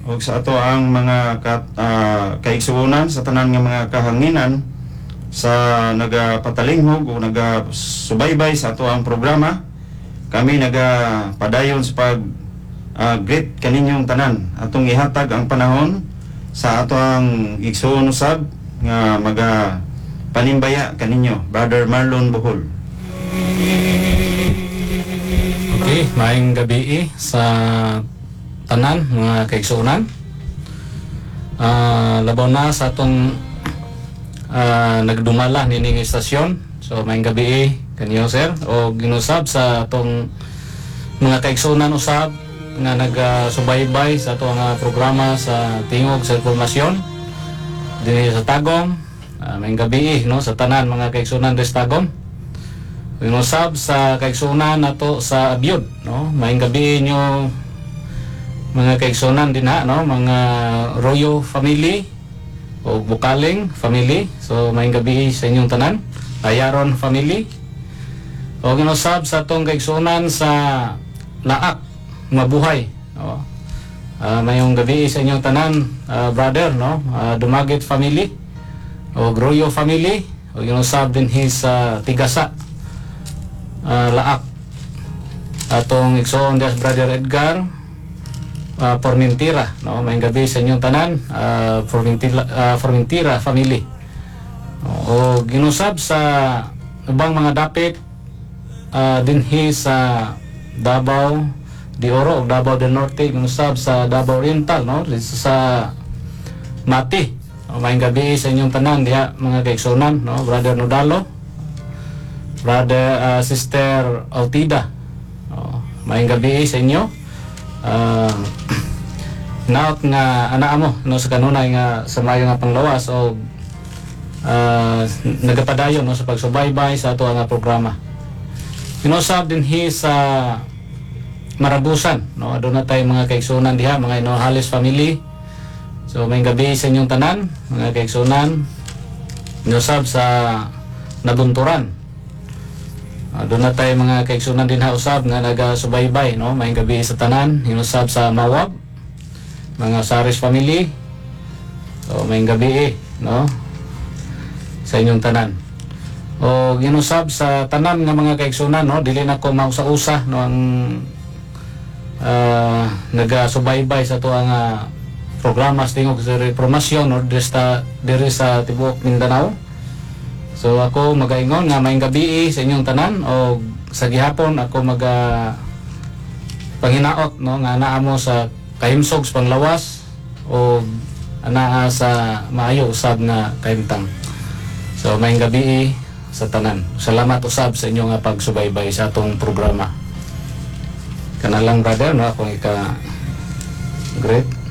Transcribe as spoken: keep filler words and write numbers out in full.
ug sa ato ang mga kat, uh, kaigsuonan sa tanan nga mga kahanginan sa nagapatalinghog o nagasubaybay sa ato ang programa. Kami nagapadayon sa pag uh, greet kaninyong tanan atong ihatag ang panahon sa ato ang igsuon usab nga maga panimbaya kaninyo, Brother Marlon Bohol. Okay, maayong gabi sa tanan mga kaigsuonan. Uh, labaw na sa atong uh, nagdumala nining istasyon. So maayong gabi kaniyo sir o ginusab sa atong mga kaigsuonan usab nga nagasubaybay sa atong uh, programa sa tingog sa informasyon dinhi sa Tagum. Uh, maayong gabi no sa tanan mga kaigsuonan sa Tagum. Ginusab sa kaigsuonan nato sa Abyod no. Maayong gabi nyo mga kaigsuonan din ha, no? Mga Royo family o Bukaling family. So maayong gabi sa inyong tanan. Ayaron family. O ginusab sa atong kaigsuonan sa Laak Mabuhay. No? Uh, maayong gabi sa inyong tanan, uh, brother, no? Uh, Dumagit family o Royo family. O ginusab din his uh, Tigasa uh, Laak. Atong igsuon des brother Edgar Uh, Formentira, no? Maayong gabi sa inyong tanan, uh, Formentira, uh, Formentira family. O ginusab sa ubang mga dapit uh, dinhi sa Davao de Oro o Davao del Norte, ginusab sa Davao Oriental, no? Sa Mati. O maayong gabi sa inyong tanan diha mga kaigsuonan, no? Brother Nodalo, brother uh, sister Altida. O maayong gabi sa inyo. Uh, naot nga anak mo no sa kanunay nga sa mayo nga panglawas o uh, nagapadayon no sa pagsubaybay sa ato nga programa. Pinusab din hi sa Marabusan no, aduna tay mga kaigsuonan diha mga Inohales family. So may gabi sa inyong tanan mga kaigsuonan. Pinusab sa Nabunturan. Doon na tayo mga kaigsuonan din hausab nga nagasubaybay, no? Maayong gabi sa tanan, hinusab sa Mawab, mga Saris family. So maayong gabi, no? Sa inyong tanan. O ginusab sa tanan nga mga kaigsuonan, no? Dili na ko mausa-usa no ang uh, nagasubaybay sa tuwa nga programa sa tingog sa reformasyon no diri sa diri sa tibuok Mindanao. So ako magaingon nga maayong gabi sa inyong tanan o sa gihapon ako maga panginaot no nga anaa mo sa kahimsog sa panglawas o anaa sa maayo usab nga kahimtang. So maayong gabi sa tanan. Salamat usab sa inyong nga pagsubaybay sa atong programa. Kana lang brother no akong ika great